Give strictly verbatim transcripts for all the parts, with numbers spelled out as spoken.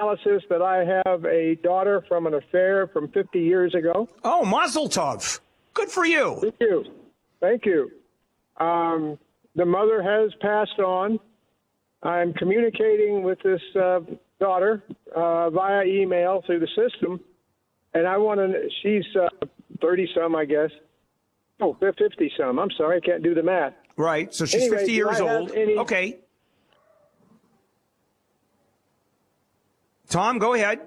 analysis that I have a daughter from an affair from fifty years ago. Oh, mazel tov. Good for you. Thank you. Thank you. Um, the mother has passed on. I'm communicating with this uh, daughter uh, via email through the system, and I want to, she's uh, thirty-some, I guess. Oh, fifty-some. I'm sorry, I can't do the math. Right, so she's Anyway, fifty do years I have old. any- Okay. Tom, go ahead.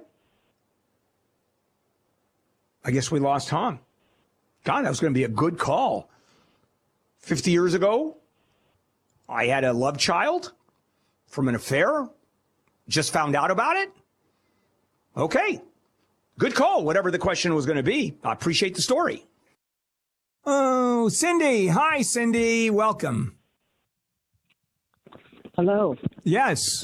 I guess we lost Tom. God, that was going to be a good call. fifty years ago, I had a love child from an affair. Just found out about it. Okay. Good call, whatever the question was going to be. I appreciate the story. Oh, Cindy. Hi, Cindy. Welcome. Hello. Yes.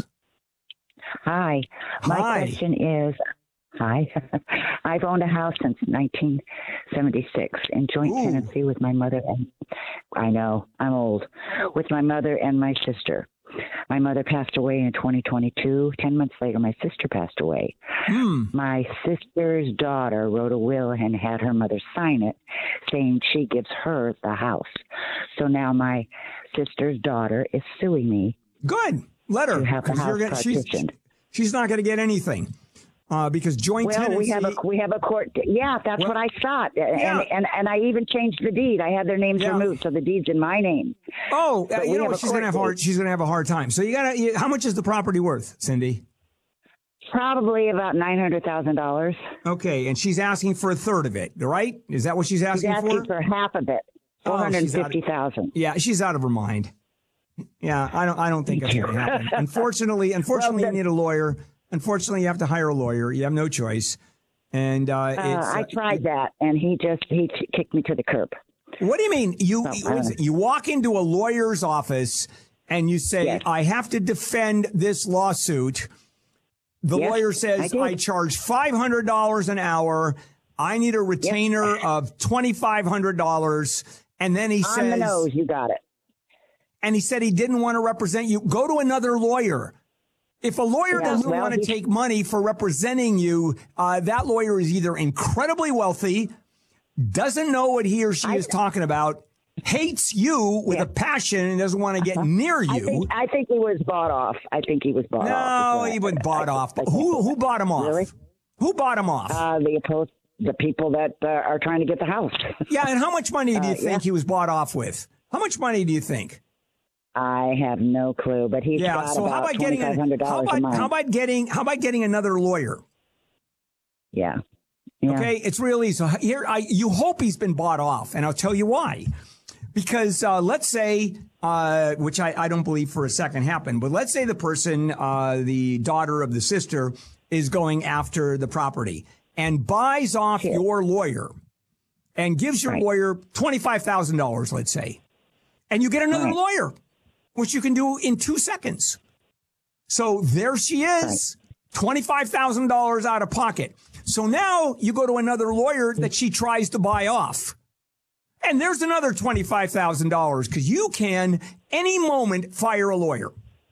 Hi. My Hi. question is, hi. I've owned a house since nineteen seventy-six in joint Ooh. tenancy with my mother and, I know, I'm old, with my mother and my sister. My mother passed away in twenty twenty-two. Ten months later, my sister passed away. Hmm. My sister's daughter wrote a will and had her mother sign it, saying she gives her the house. So now my sister's daughter is suing me. Good. Let her. To have the 'cause you're house gonna- she's, partitioned. she's not going to get anything uh, because joint Well, tenancy. we have a we have a court. Yeah, that's Well, what I thought, and, yeah. and and I even changed the deed. I had their names Yeah. removed, so the deed's in my name. Oh, uh, But you we know have what? a She's going to have court hard. date. She's going to have a hard time. So you got to. You, how much is the property worth, Cindy? Probably about nine hundred thousand dollars. Okay, and she's asking for a third of it, right? Is that what she's She's asking, asking for? for half of it, Oh, four hundred she's out of- fifty thousand. Yeah, she's out of her mind. Yeah, I don't. I don't think that's going to happen. Unfortunately, unfortunately, Well, you need a lawyer. Unfortunately, you have to hire a lawyer. You have no choice. And uh, Uh, it's. I uh, tried that, and he just he t- kicked me to the curb. What do you mean? You No, what is it? You walk into a lawyer's office and you say, Yes. "I have to defend this lawsuit." The Yes, lawyer I says, did. "I charge five hundred dollars an hour. I need a retainer of twenty-five hundred dollars." And then he On says, the nose, you got it. and he said he didn't want to represent you. Go to another lawyer. If a lawyer Yeah, doesn't well, want to he- take money for representing you, uh, that lawyer is either incredibly wealthy, doesn't know what he or she I- is talking about, hates you with Yeah. a passion and doesn't want to get near you. I think I think he was bought off. I think he was bought off. no, is what he I- wasn't bought I- off. I- Who who bought him off? Really? Who bought him off? Uh, the opposed, the people that uh, are trying to get the house. yeah, and how much money do you uh, think yeah. he was bought off with? How much money do you think? I have no clue, but he's Yeah. got So how about about getting twenty-five an, hundred how dollars a about month. how about getting how about getting another lawyer? Yeah. Yeah. Okay, it's real easy. So here, I you hope he's been bought off, and I'll tell you why. Because uh, let's say, uh, which I, I don't believe for a second happened, but let's say the person, uh, the daughter of the sister, is going after the property and buys off Yeah. your lawyer and gives your Right. lawyer twenty-five thousand dollars, let's say, and you get another Right. lawyer, which you can do in two seconds. So there she is, twenty-five thousand dollars out of pocket. So now you go to another lawyer that she tries to buy off. And there's another twenty-five thousand dollars because you can any moment fire a lawyer.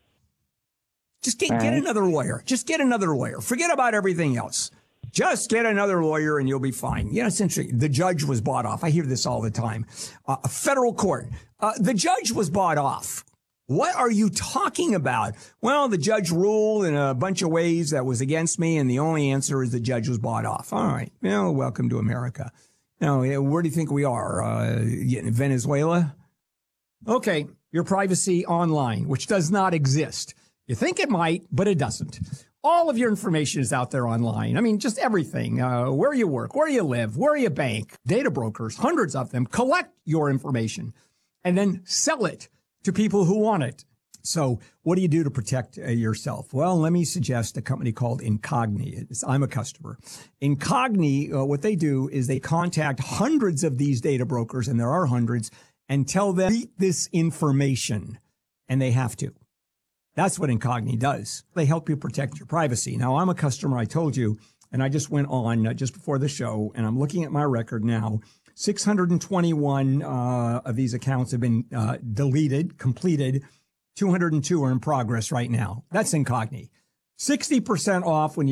Just get, get Right. another lawyer. Just get another lawyer. Forget about everything else. Just get another lawyer and you'll be fine. Yeah, it's interesting. The judge was bought off. I hear this all the time. Uh, a federal court. Uh, the judge was bought off. What are you talking about? Well, the judge ruled in a bunch of ways that was against me, and the only answer is the judge was bought off. All right. Well, welcome to America. Now, where do you think we are? Uh, in Venezuela? Okay, your privacy online, which does not exist. You think it might, but it doesn't. All of your information is out there online. I mean, just everything. Uh, where you work, where you live, where you bank. Data brokers, hundreds of them, collect your information and then sell it to people who want it. So what do you do to protect uh, yourself? Well, let me suggest a company called Incogni. It's, I'm a customer. Incogni, uh, what they do is they contact hundreds of these data brokers, and there are hundreds, and tell them, delete this information, and they have to. That's what Incogni does. They help you protect your privacy. Now, I'm a customer, I told you, and I just went on uh, just before the show, and I'm looking at my record now. six hundred twenty-one uh, of these accounts have been uh, deleted, completed. two hundred two are in progress right now. That's Incogni. sixty percent off when you